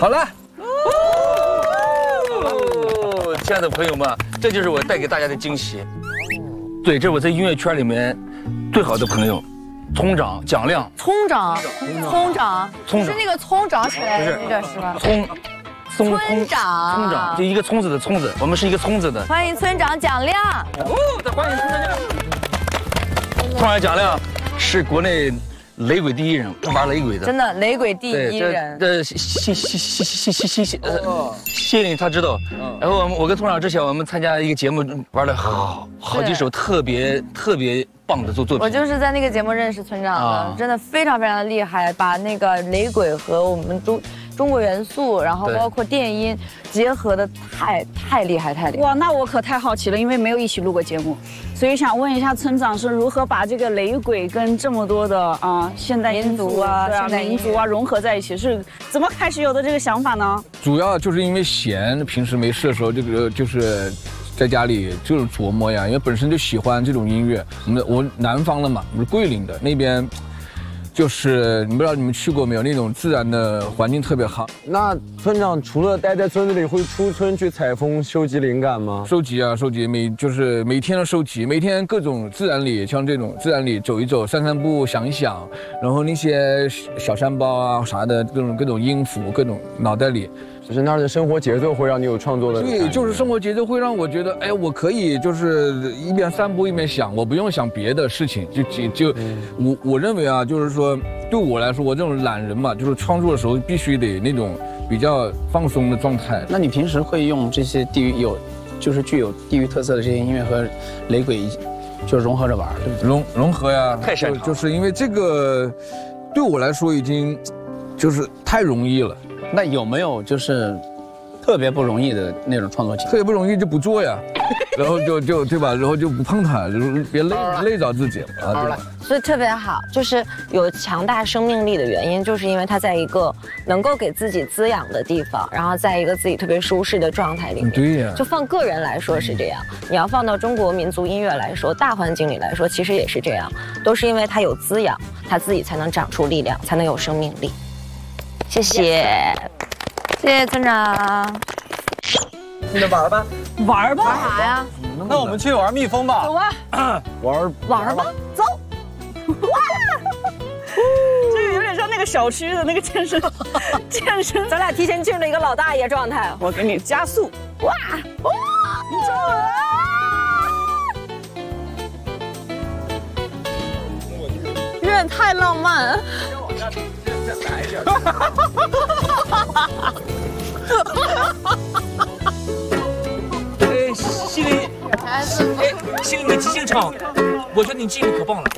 好了。亲爱的朋友们，这就是我带给大家的惊喜。对，这是我在音乐圈里面最好的朋友，葱长蒋亮。 葱长是那个葱长起来的那个是吧？村长， 就一个葱子的葱子，我们是一个葱子的。 欢迎村长蒋亮。 再欢迎村长蒋亮。村长蒋亮是国内雷鬼第一人，玩雷鬼的。 真的雷鬼第一人。 谢谢你，他知道。然后我跟村长之前我们参加一个节目，玩了好几首特别棒的作品。 我就是在那个节目认识村长的，真的非常的厉害，把那个雷鬼和我们中国元素，然后包括电音结合的太厉害。 哇，那我可太好奇了，因为没有一起录过节目，所以想问一下村长是如何把这个雷鬼跟这么多的现代民族民族融合在一起，是怎么开始有的这个想法呢？ 主要就是因为闲，平时没事的时候，这个就是在家里就是琢磨呀，因为本身就喜欢这种音乐。我南方的嘛，我是桂林的那边。就是你不知道你们去过没有，那种自然的环境特别好。 那村长除了待在村子里，会出村去采风收集灵感吗？ 收集就是每天的收集，每天各种自然里，像这种自然里走一走、散散步、想一想，然后那些小山包啊啥的，各种音符，各种脑袋里。 就是那儿的生活节奏会让你有创作的。 对，就是生活节奏会让我觉得，哎，我可以就是一边散步一边想，我不用想别的事情，我认为啊，就是说对我来说，我这种懒人嘛，就是创作的时候必须得那种比较放松的状态。 那你平时会用这些具有地域特色的这些音乐和雷鬼，就融合着玩，对不对？ 融合呀， 太擅长了。 就是因为这个对我来说已经就是太容易了。 那有没有就是特别不容易的那种创作情况？ 特别不容易就不做呀，然后就对吧？然后就不碰它，就是别累着自己啊，对吧？ 所以特别好，就是有强大生命力的原因，就是因为它在一个能够给自己滋养的地方，然后在一个自己特别舒适的状态里面。 对呀。 就放个人来说是这样，你要放到中国民族音乐来说，大环境里来说，其实也是这样，都是因为它有滋养，它自己才能长出力量，才能有生命力。谢谢，谢谢村长。 你们玩吧， 玩吧， 玩啥呀？ 那我们去玩蜜蜂吧。 走吧， 玩吧，走。哇，这个有点像那个小区的那个健身， 咱俩提前进入一个老大爷状态。 我给你加速，哇，你走啊！有点太浪漫。 心里面即兴唱，我觉得你技术可棒了。